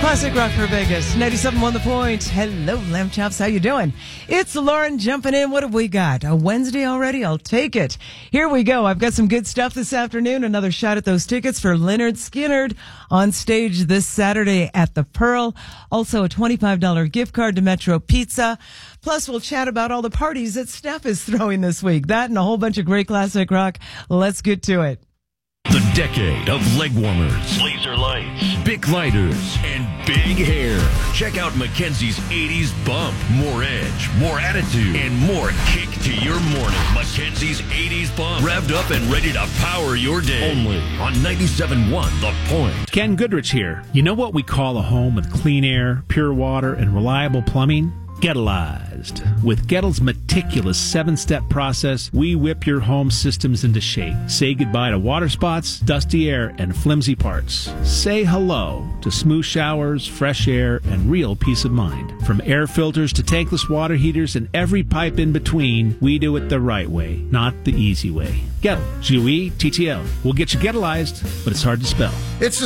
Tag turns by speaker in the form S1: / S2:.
S1: Classic rock for Vegas, 97.1 The Point. Hello, Lamb Chops. How you doing? It's Lauren jumping in. What have we got? A Wednesday already? I'll take it. Here we go. I've got some good stuff this afternoon. Another shot at those tickets for Lynyrd Skynyrd on stage this Saturday at the Pearl. Also a $25 gift card to Metro Pizza. Plus, we'll chat about all the parties that Steph is throwing this week. That and a whole bunch of great classic rock. Let's get to it.
S2: The decade of leg warmers, laser lights, Bic lighters, and big hair. Check out Mackenzie's 80s bump. More edge, more attitude, and more kick to your morning. Mackenzie's 80s bump. Revved up and ready to power your day. Only on 97.1 The Point.
S3: Ken Goodrich here. You know what we call a home with clean air, pure water, and reliable plumbing? Gettleized. With Gettle's meticulous 7-step process, we whip your home systems into shape. Say goodbye to water spots, dusty air, and flimsy parts. Say hello to smooth showers, fresh air, and real peace of mind. From air filters to tankless water heaters and every pipe in between, we do it the right way, not the easy way. Gettle. G-O-E-T-T-L. We'll get you Gettleized, but it's hard to spell.
S4: It's the